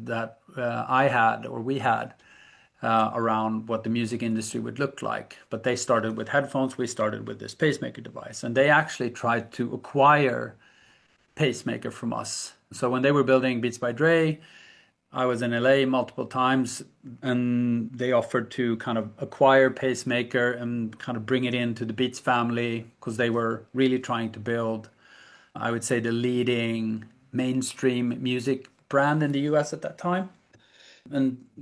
that we had around what the music industry would look like. But they started with headphones, we started with this pacemaker device, and they actually tried to acquire pacemaker from us. So when they were building Beats by Dre, I was in LA multiple times, and they offered to kind of acquire Pacemaker and kind of bring it into the Beats family because they were really trying to build, I would say, the leading mainstream music brand in the US at that time. And